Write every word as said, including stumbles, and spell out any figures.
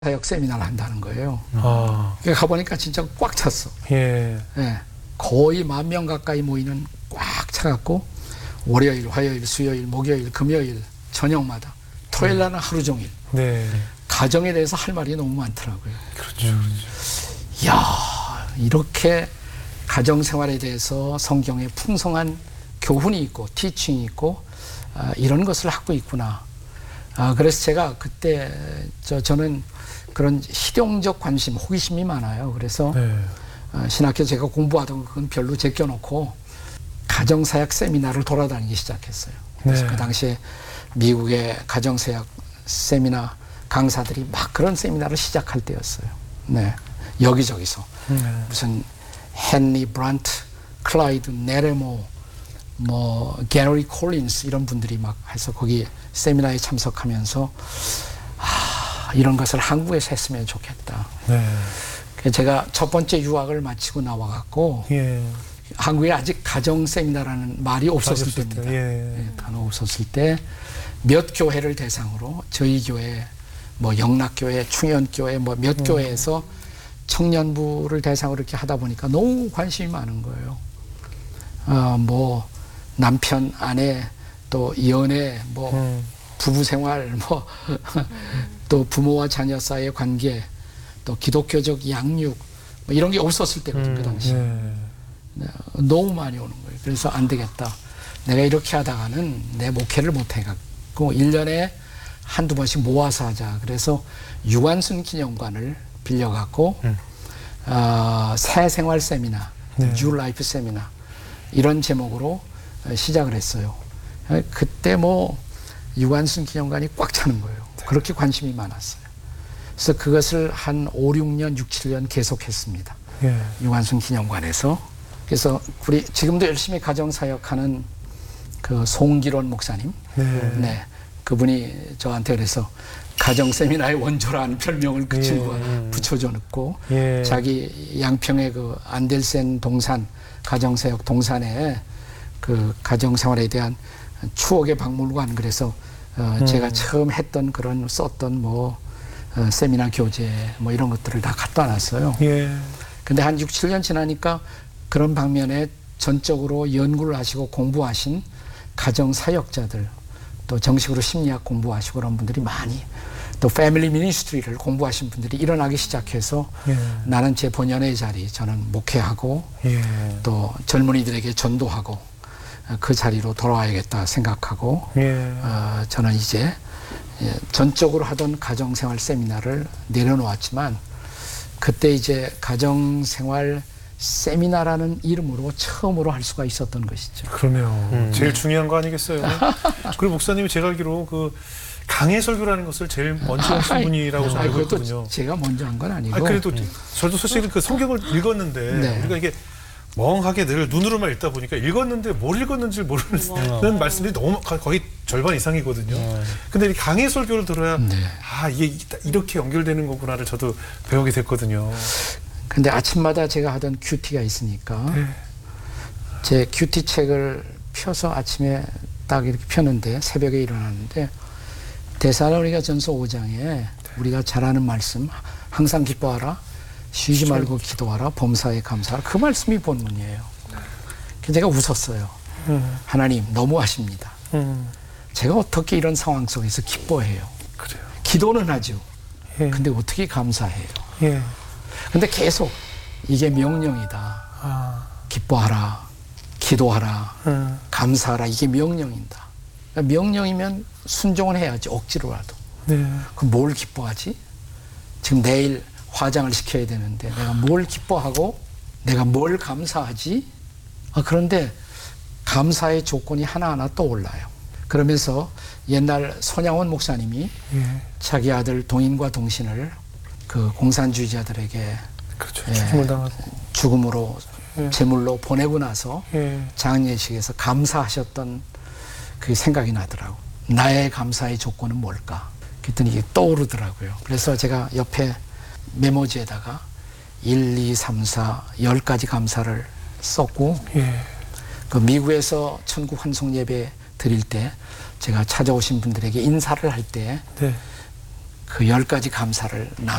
사역 세미나를 한다는 거예요. 아. 그러니까 가보니까 진짜 꽉 찼어. 예. 예. 거의 만 명 가까이 모이는 꽉 차갖고 월요일, 화요일, 수요일, 목요일, 금요일 저녁마다 토요일 날은 하루 종일. 네. 가정에 대해서 할 말이 너무 많더라고요. 그렇죠. 그렇죠. 이야, 이렇게 가정생활에 대해서 성경에 풍성한 교훈이 있고 티칭이 있고 아, 이런 것을 하고 있구나. 아, 그래서 제가 그때 저, 저는 그런 실용적 관심, 호기심이 많아요. 그래서 네. 어, 신학교 제가 공부하던 건 별로 제껴놓고 가정사역 세미나를 돌아다니기 시작했어요. 그래서 네. 그 당시에 미국의 가정사역 세미나 강사들이 막 그런 세미나를 시작할 때였어요. 네, 여기저기서 네. 무슨 헨리 브란트, 클라이드 네레모, 뭐 게리 콜린스 이런 분들이 막 해서 거기 세미나에 참석하면서 아, 이런 것을 한국에서 했으면 좋겠다. 네. 그래서 제가 첫 번째 유학을 마치고 나와갖고 예. 한국에 아직 가정 세미나라는 말이 없었을 없을 때입니다. 때, 예. 예, 단어 없었을 때 몇 교회를 대상으로 저희 교회, 뭐 영락교회, 충현교회, 뭐 몇 음. 교회에서 청년부를 대상으로 이렇게 하다 보니까 너무 관심이 많은 거예요. 어, 뭐 남편, 아내, 또 연애, 뭐 음. 부부 생활, 뭐 또 부모와 자녀 사이의 관계, 또 기독교적 양육, 뭐 이런 게 없었을 때거든요, 그 당시. 네. 네, 너무 많이 오는 거예요. 그래서 안 되겠다. 내가 이렇게 하다가는 내 목회를 못 해갖고 일 년에 한두 번씩 모아서 하자. 그래서 유관순 기념관을 빌려갖고 음. 어, 새 생활 세미나, 네. 뉴 라이프 세미나 이런 제목으로 시작을 했어요. 그때 뭐 유관순 기념관이 꽉 차는 거예요. 그렇게 관심이 많았어요. 그래서 그것을 한 오, 육 년, 육, 칠 년 계속했습니다. 예. 유관순 기념관에서. 그래서 우리 지금도 열심히 가정사역하는 그 송기론 목사님, 네. 네, 그분이 저한테 그래서 가정 세미나의 원조라는 별명을 그 예. 친구가 붙여줬고, 예. 자기 양평의 그 안델센 동산 가정사역 동산에 그 가정생활에 대한 추억의 박물관, 그래서 어, 음. 제가 처음 했던 그런 썼던 뭐 어, 세미나 교재 뭐 이런 것들을 다 갖다 놨어요. 예. 근데 한 육, 칠 년 지나니까 그런 방면에 전적으로 연구를 하시고 공부하신 가정 사역자들, 또 정식으로 심리학 공부하시고 그런 분들이 많이, 또 패밀리 미니스트리를 공부하신 분들이 일어나기 시작해서 예. 나는 제 본연의 자리, 저는 목회하고 예. 또 젊은이들에게 전도하고 그 자리로 돌아와야겠다 생각하고 예. 어, 저는 이제 전적으로 하던 가정생활 세미나를 내려놓았지만 그때 이제 가정생활 세미나라는 이름으로 처음으로 할 수가 있었던 것이죠. 그러면 음. 제일 중요한 거 아니겠어요? 그리고 목사님이 제가 알기로 그 강해 설교라는 것을 제일 먼저 하신 분이라고 저는 아이, 알고 그것도 있거든요. 제가 먼저 한 건 아니고. 아, 그래도 저도 사실 그 성경을 읽었는데 네. 우리가 이게 멍하게 늘 눈으로만 읽다 보니까 읽었는데 뭘 읽었는지 모르는 말씀들이 너무 거의 절반 이상이거든요. 네. 근데 이 강해 설교를 들어야 네. 아 이게 이렇게 연결되는 거구나를 저도 배우게 됐거든요. 근데 아침마다 제가 하던 큐티가 있으니까 네. 제 큐티 책을 펴서 아침에 딱 이렇게 펴는데 새벽에 일어났는데 데살로니가 전서 오 장에 우리가 잘 아는 말씀, 항상 기뻐하라, 쉬지 말고 기도하라, 범사에 감사하라, 그 말씀이 본문이에요. 그래서 제가 웃었어요. 음. 하나님 너무하십니다. 음. 제가 어떻게 이런 상황 속에서 기뻐해요? 그래요. 기도는 하죠. 예. 근데 어떻게 감사해요? 예. 근데 계속 이게 명령이다. 아. 기뻐하라, 기도하라, 음. 감사하라, 이게 명령이다. 그러니까 명령이면 순종을 해야지, 억지로라도. 네. 그럼 뭘 기뻐하지? 지금 내일 화장을 시켜야 되는데 내가 뭘 기뻐하고 내가 뭘 감사하지? 아, 그런데 감사의 조건이 하나하나 떠올라요. 그러면서 옛날 손양원 목사님이 예. 자기 아들 동인과 동신을 그 공산주의자들에게 그렇죠. 예. 죽음을 당하고. 죽음으로 예. 제물로 보내고 나서 예. 장례식에서 감사하셨던 그 생각이 나더라고. 나의 감사의 조건은 뭘까? 그랬더니 이게 떠오르더라고요. 그래서 제가 옆에 메모지에다가 일, 이, 삼, 사, 열 가지 감사를 썼고, 예. 그 미국에서 천국 환송 예배 드릴 때 제가 찾아오신 분들에게 인사를 할 때 네. 그 열 가지 감사를 나